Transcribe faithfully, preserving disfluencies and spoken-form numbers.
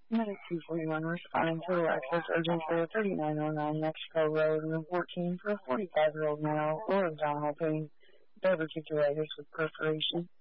Minute two forty-one, responding to a access urgent for thirty-nine oh nine Mexico Road, room fourteen, for a forty-five-year-old male, or abdominal pain, diverticulitis with perforation.